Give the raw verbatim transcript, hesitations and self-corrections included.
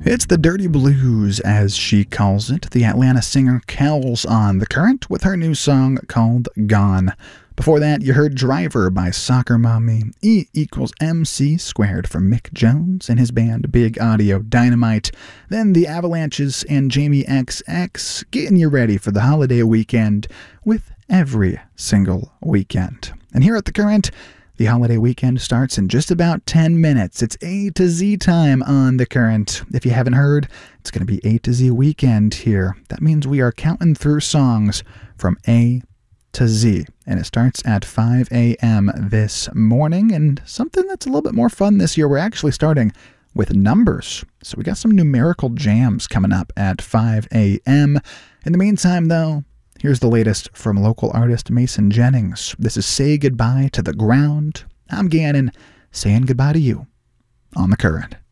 It's the Dirty Blues, as she calls it. The Atlanta singer Kells on The Current with her new song called Gone. Before that, you heard Driver by Soccer Mommy, E equals M C squared from Mick Jones and his band Big Audio Dynamite. Then the Avalanches and Jamie X X getting you ready for the holiday weekend with every single weekend. And here at The Current, the holiday weekend starts in just about ten minutes. It's A to Z time on The Current. If you haven't heard, it's going to be A to Z weekend here. That means we are counting through songs from A to Z. And it starts at five a.m. this morning. And something that's a little bit more fun this year, we're actually starting with numbers. So we got some numerical jams coming up at five a.m. In the meantime, though, here's the latest from local artist Mason Jennings. This is Say Goodbye to the Ground. I'm Gannon, saying goodbye to you on The Current.